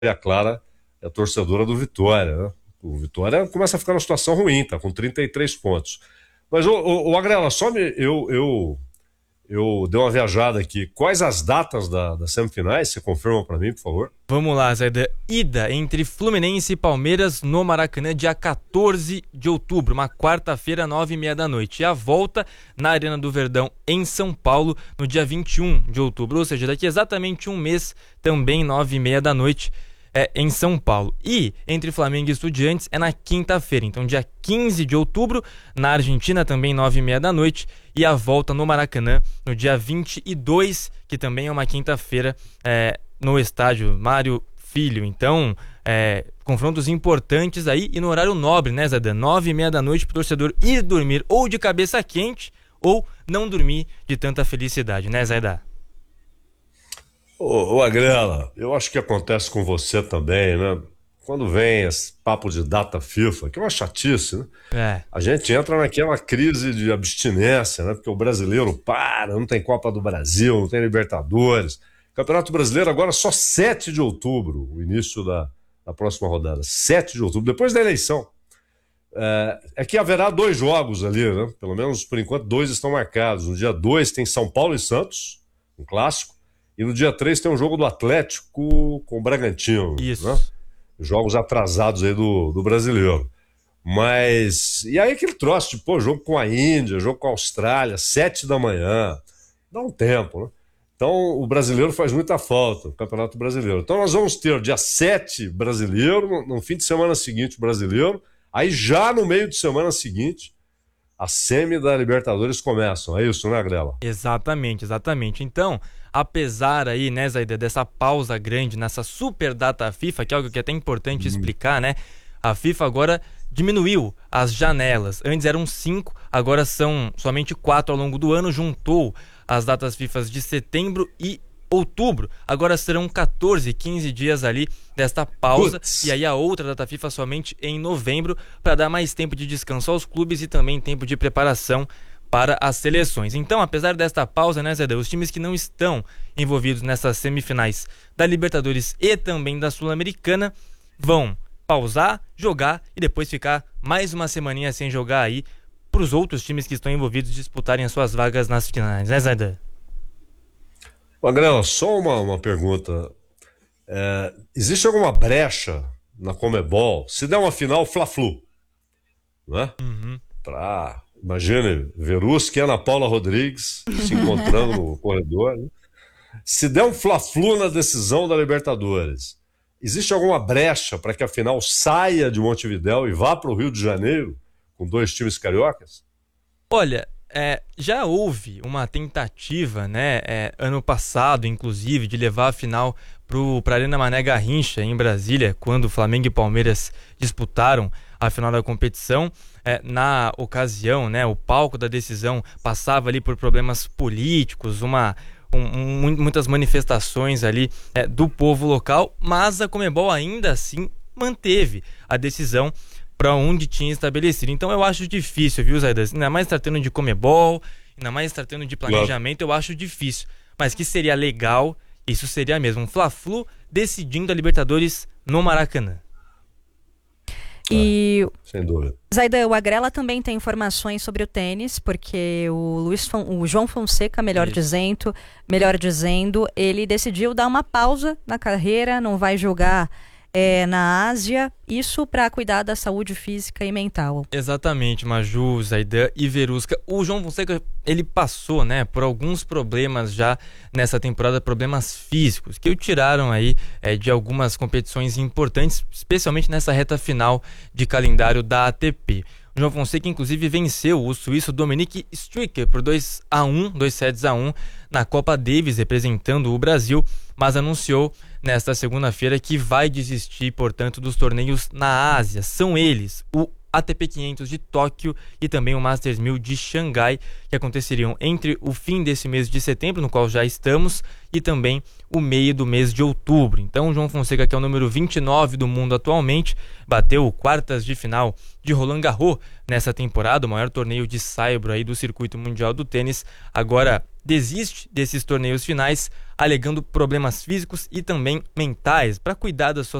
a Clara é torcedora do Vitória, né? O Vitória começa a ficar numa situação ruim, tá com 33 pontos. Mas, o Agrela, eu dei uma viajada aqui. Quais as datas das semifinais? Você confirma para mim, por favor? Vamos lá, Zaydan. Ida entre Fluminense e Palmeiras no Maracanã, dia 14 de outubro, uma quarta-feira, 9h30 da noite. E a volta na Arena do Verdão, em São Paulo, no dia 21 de outubro. Ou seja, daqui exatamente um mês, também 9h30 da noite, em São Paulo. E entre Flamengo e Estudiantes é na quinta-feira. Então, dia 15 de outubro, na Argentina, também 9h30 da noite. E a volta no Maracanã, no dia 22, que também é uma quinta-feira, no estádio Mário Filho. Então, confrontos importantes aí e no horário nobre, né, Zaydan? 9h30 da noite pro torcedor ir dormir ou de cabeça quente ou não dormir de tanta felicidade, né, Zaydan? Ô, Agrela, eu acho que acontece com você também, né? Quando vem esse papo de data FIFA, que é uma chatice, né? É, A gente entra naquela crise de abstinência, né? Porque o brasileiro não tem Copa do Brasil, não tem Libertadores. Campeonato Brasileiro agora só 7 de outubro, o início da próxima rodada. 7 de outubro, depois da eleição. É que haverá 2 jogos ali, né? Pelo menos, por enquanto, 2 estão marcados. No dia 2 tem São Paulo e Santos, um clássico. E no dia 3 tem um jogo do Atlético com o Bragantino, né? isso. Jogos atrasados aí do brasileiro. Mas, e aí aquele troço de, jogo com a Índia, jogo com a Austrália, 7 da manhã, dá um tempo, né? Então o brasileiro faz muita falta, o Campeonato Brasileiro. Então nós vamos ter dia 7 brasileiro, no fim de semana seguinte brasileiro, aí já no meio de semana seguinte, a semi da Libertadores começam, é isso, né, Grela? Exatamente, exatamente. Então, apesar aí, né, Zayda, dessa pausa grande nessa super data FIFA, que é algo que é até importante explicar, né? A FIFA agora diminuiu as janelas. Antes eram 5, agora são somente 4 ao longo do ano, juntou as datas FIFA de setembro e outubro. Agora serão 14, 15 dias ali desta pausa. Putz. E aí a outra data FIFA somente em novembro, para dar mais tempo de descanso aos clubes e também tempo de preparação para as seleções. Então, apesar desta pausa, né, Zé, os times que não estão envolvidos nessas semifinais da Libertadores e também da Sul-Americana vão pausar, jogar e depois ficar mais uma semaninha sem jogar aí para os outros times que estão envolvidos disputarem as suas vagas nas finais, né, Zé? Magrela, só uma pergunta. Existe alguma brecha na Conmebol? Se der uma final, Fla-Flu, né? Uhum. Imagine, Verusca e Ana Paula Rodrigues se encontrando no corredor, né? Se der um Fla-Flu na decisão da Libertadores, existe alguma brecha para que a final saia de Montevidéu e vá para o Rio de Janeiro com 2 times cariocas? Olha, já houve uma tentativa, né, ano passado, inclusive, de levar a final para a Arena Mané Garrincha, em Brasília, quando Flamengo e Palmeiras disputaram a final da competição. Na ocasião, né, o palco da decisão passava ali por problemas políticos, muitas manifestações ali do povo local, mas a Conmebol ainda assim manteve a decisão para onde tinha estabelecido. Então eu acho difícil, viu, Zaidan? Ainda mais tratando de Conmebol, ainda mais tratando de planejamento, eu acho difícil. Mas que seria legal, isso seria mesmo. Um Fla-Flu decidindo a Libertadores no Maracanã. E, sem dúvida. Zaidan, o Agrela também tem informações sobre o tênis, porque o João Fonseca, melhor dizendo, ele decidiu dar uma pausa na carreira, não vai jogar na Ásia, isso para cuidar da saúde física e mental. Exatamente, Maju, Zaidan e Verusca. O João Fonseca, ele passou, né, por alguns problemas já nessa temporada, problemas físicos, que o tiraram aí de algumas competições importantes, especialmente nessa reta final de calendário da ATP. O João Fonseca, inclusive, venceu o suíço Dominic Stricker por 2 sets a 1 na Copa Davis, representando o Brasil, mas anunciou nesta segunda-feira que vai desistir, portanto, dos torneios na Ásia. São eles o ATP 500 de Tóquio e também o Masters 1000 de Xangai, que aconteceriam entre o fim desse mês de setembro, no qual já estamos, e também o meio do mês de outubro. Então, o João Fonseca, que é o número 29 do mundo atualmente, bateu quartas de final de Roland Garros nessa temporada, o maior torneio de saibro aí do circuito mundial do tênis. Agora desiste desses torneios finais, alegando problemas físicos e também mentais para cuidar da sua